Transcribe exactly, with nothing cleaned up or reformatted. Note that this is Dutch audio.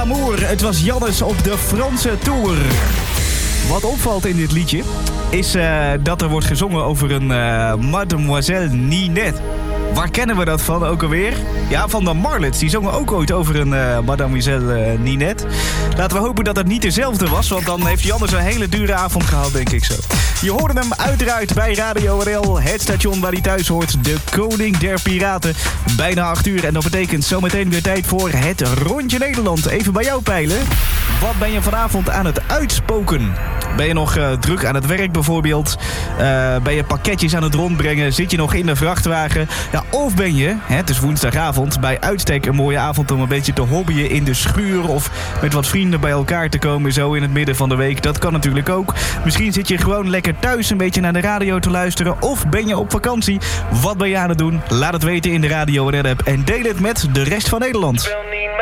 L'amour. Het was Jannes op de Franse Tour. Wat opvalt in dit liedje is uh, dat er wordt gezongen over een uh, Mademoiselle Ninette. Waar kennen we dat van ook alweer? Ja, van de Marlets. Die zongen ook ooit over een uh, Mademoiselle uh, Ninette. Laten we hopen dat het niet dezelfde was, want dan heeft Jannes een hele dure avond gehad, denk ik zo. Je hoorde hem uiteraard bij Radio R L, het station waar hij thuis hoort. De koning der piraten. Bijna acht uur en dat betekent zometeen weer tijd voor het Rondje Nederland. Even bij jou peilen. Wat ben je vanavond aan het uitspoken? Ben je nog uh, druk aan het werk bijvoorbeeld? Uh, ben je pakketjes aan het rondbrengen? Zit je nog in de vrachtwagen? Ja, of ben je, hè, het is woensdagavond, bij uitstek een mooie avond om een beetje te hobbyen in de schuur of met wat vrienden bij elkaar te komen zo in het midden van de week. Dat kan natuurlijk ook. Misschien zit je gewoon lekker thuis een beetje naar de radio te luisteren of ben je op vakantie. Wat ben je aan het doen? Laat het weten in de Radio R L app en deel het met de rest van Nederland.